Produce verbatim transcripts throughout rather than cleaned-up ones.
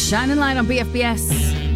Shining Light on B F B S.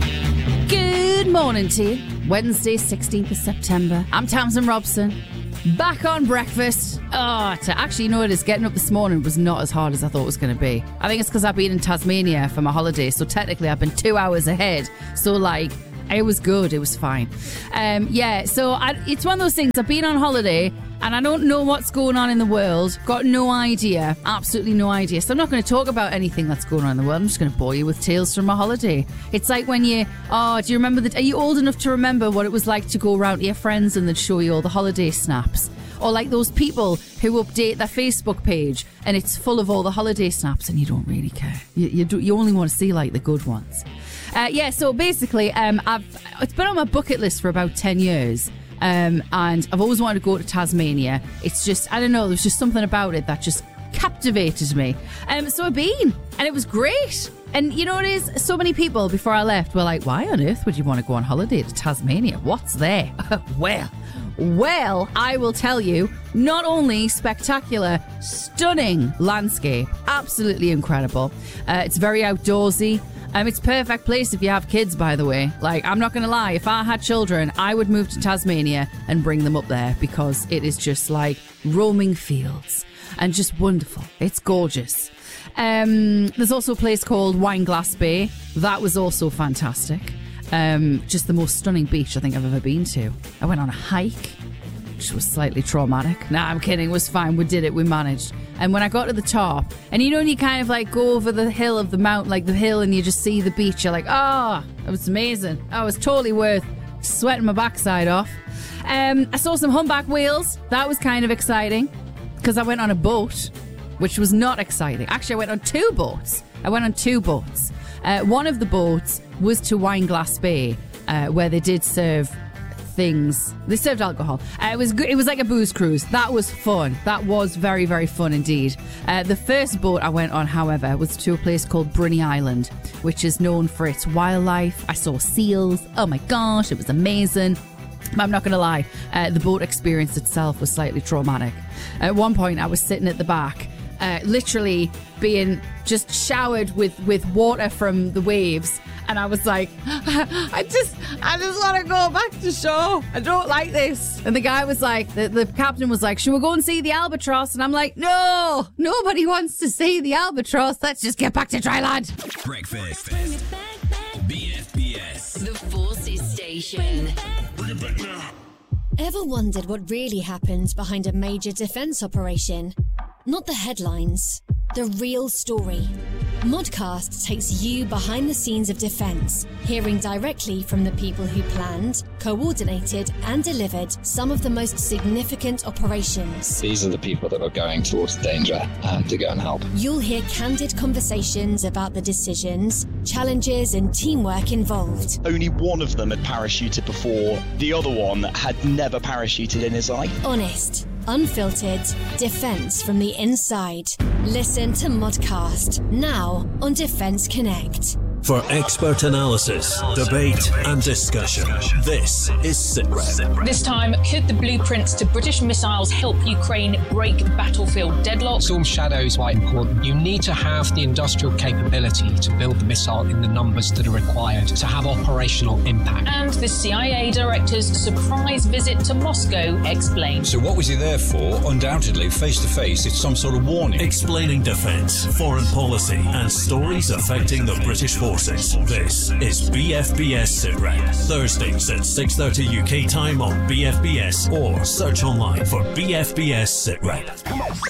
Good morning to you. Wednesday, sixteenth of September. I'm Tamsin Robson. Back on breakfast. Oh, to actually, you know what it is? Getting up this morning was not as hard as I thought it was going to be. I think it's because I've been in Tasmania for my holiday, so technically I've been two hours ahead. So, like, it was good. It was fine. Um, yeah, so I, it's one of those things. I've been on holiday and I don't know what's going on in the world. Got no idea. Absolutely no idea. So I'm not going to talk about anything that's going on in the world. I'm just going to bore you with tales from my holiday. It's like when you... Oh, do you remember... The, are you old enough to remember what it was like to go around to your friends and they'd show you all the holiday snaps? Or like those people who update their Facebook page and it's full of all the holiday snaps and you don't really care. You, you, do, you only want to see like the good ones. Uh, yeah, so basically, um, I've it's been on my bucket list for about ten years. Um, and I've always wanted to go to Tasmania. It's just, I don't know, there's just something about it that just captivated me. Um, so I've been, and it was great. And you know what it is? So many people before I left were like, why on earth would you want to go on holiday to Tasmania? What's there? well, well, I will tell you, not only spectacular, stunning landscape, absolutely incredible. Uh, it's very outdoorsy. Um, it's a perfect place if you have kids, by the way. Like, I'm not going to lie, if I had children, I would move to Tasmania and bring them up there because it is just like roaming fields and just wonderful. It's gorgeous. Um, there's also a place called Wineglass Bay. That was also fantastic. Um, just the most stunning beach I think I've ever been to. I went on a hike, which was slightly traumatic. Nah, I'm kidding. It was fine. We did it. We managed. And when I got to the top, and you know when you kind of like go over the hill of the mountain, like the hill, and you just see the beach, you're like, oh, it was amazing. Oh, it was totally worth sweating my backside off. Um, I saw some humpback whales. That was kind of exciting because I went on a boat, which was not exciting. Actually, I went on two boats. I went on two boats. Uh, one of the boats was to Wineglass Bay, uh, where they did serve things. They served alcohol. Uh, it was good. It was like a booze cruise. That was fun. That was very, very fun indeed. Uh, the first boat I went on, however, was to a place called Bruny Island, which is known for its wildlife. I saw seals. Oh my gosh, it was amazing. But I'm not going to lie, uh, the boat experience itself was slightly traumatic. At one point, I was sitting at the back, uh, literally being just showered with, with water from the waves. And I was like, I just, I just want to go back to shore. I don't like this. And the guy was like, the, the captain was like, should we go and see the albatross? And I'm like, no, nobody wants to see the albatross. Let's just get back to dry land. Breakfast. B F B S. The Forces Station. Bring it back now. Ever wondered what really happens behind a major defence operation? Not the headlines, the real story. Modcast takes you behind the scenes of defence, hearing directly from the people who planned, coordinated and delivered some of the most significant operations. These are the people that are going towards danger uh, to go and help. You'll hear candid conversations about the decisions, challenges and teamwork involved. Only one of them had parachuted before. The other one had never parachuted in his life. Honest, unfiltered, defence from the inside. Listen to Modcast, now on Defence Connect. For expert analysis, debate and discussion, this is SITREP. This time, could the blueprints to British missiles help Ukraine break battlefield deadlock? Storm Shadow is quite important. You need to have the industrial capability to build the missile in the numbers that are required to have operational impact. And the C I A director's surprise visit to Moscow explained. So what was he there for? Undoubtedly, face-to-face, it's some sort of warning. Explaining defence, foreign policy and stories affecting the British forces. This is B F B S SITREP. Thursdays at six thirty U K time on B F B S or search online for B F B S SITREP.